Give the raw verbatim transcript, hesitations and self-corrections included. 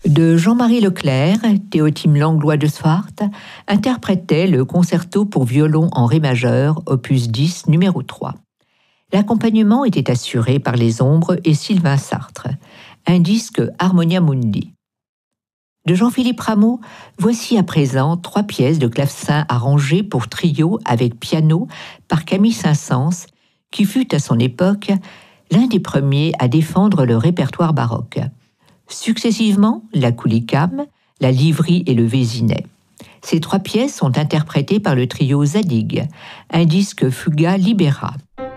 de Jean-Marie Leclerc, Théotime Langlois de Swart, interprétait le concerto pour violon en ré majeur, opus dix, numéro trois. L'accompagnement était assuré par les Ombres et Sylvain Sartre, un disque Harmonia Mundi. De Jean-Philippe Rameau, voici à présent trois pièces de clavecin arrangées pour trio avec piano par Camille Saint-Saëns, qui fut à son époque l'un des premiers à défendre le répertoire baroque. Successivement, la Coulicam, la Livry et le Vésinet. Ces trois pièces sont interprétées par le trio Zadig, un disque Fuga Libera.